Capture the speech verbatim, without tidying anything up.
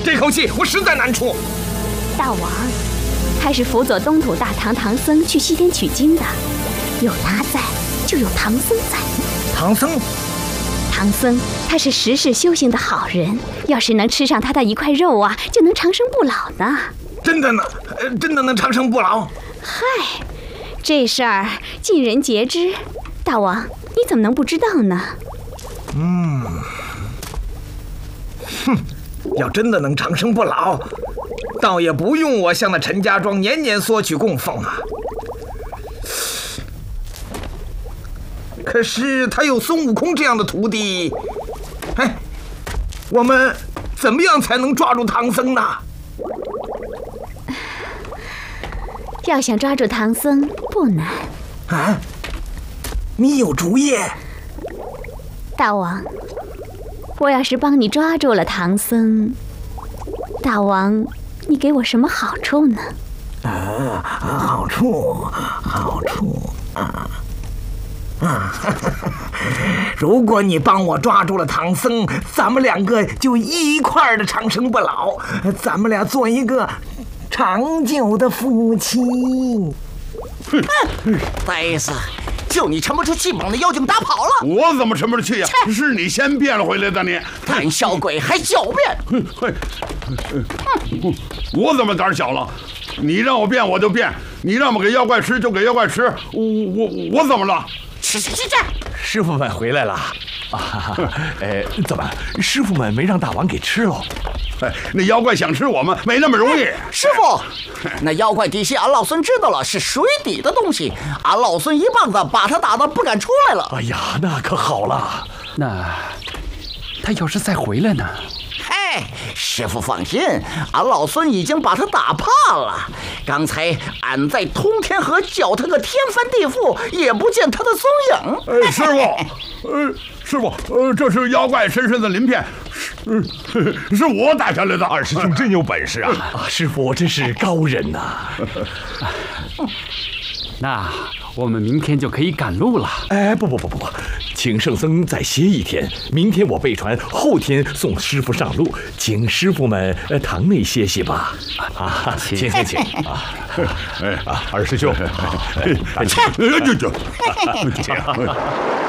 这口气我实在难出。 大王，他是辅佐东土大唐唐僧去西天取经的，有他在，就有唐僧在。 唐僧， 唐僧他是十世修行的好人，要是能吃上他的一块肉啊，就能长生不老呢。 真的呢？呃，真的能长生不老？ 嗨，这事儿尽人皆知，大王你怎么能不知道呢？ 嗯，哼，要真的能长生不老，倒也不用我向那陈家庄年年索取供奉啊。可是他有孙悟空这样的徒弟，哎，我们怎么样才能抓住唐僧呢？ 要想抓住唐僧不难啊！你有主意？ 大王，我要是帮你抓住了唐僧，大王你给我什么好处呢？ 啊，好处，好处啊啊！如果你帮我抓住了唐僧，咱们两个就一块儿的长生不老，咱们俩做一个长久的夫妻。 哼，呆子，就你沉不住气，把那妖精打跑了。 我怎么沉不住气呀？是你先变了回来的，你胆小鬼还狡辩！ 哼，嘿，我怎么胆小了？你让我变我就变，你让我给妖怪吃就给妖怪吃，我我我怎么了？ 吃吃吃吃！ 师傅们回来了啊！呃，怎么，师傅们没让大王给吃喽？ 哎，那妖怪想吃我们没那么容易。 师傅，那妖怪底细俺老孙知道了，是水底的东西，俺老孙一棒子把他打得不敢出来了。 哎呀，那可好了。 那他要是再回来呢？ 嘿，师傅放心，俺老孙已经把他打怕了。刚才俺在通天河叫他个天翻地覆，也不见他的踪影。 哎，师傅，呃，师傅，呃，这是妖怪身上的鳞片，是、呃、是我打下来的。 二师兄真有本事啊！啊，师傅真是高人呐、啊。 那我们明天就可以赶路了。 哎，不不不不不，请圣僧再歇一天，明天我备船，后天送师傅上路，请师傅们呃堂内歇息吧。啊，请请请啊！ 哎啊，二师兄， 哎，请，请，请。